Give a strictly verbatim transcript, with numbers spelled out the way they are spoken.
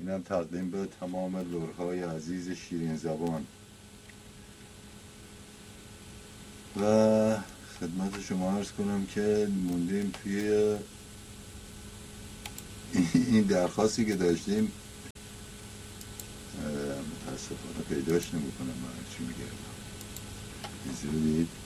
اینم تقدیم به تمام لورهای عزیز شیرین زبان و خدمت شما عرض کنم که موندیم توی این درخواستی که داشتیم، متاسفانه پیداش نمی کنم من چی میگردم.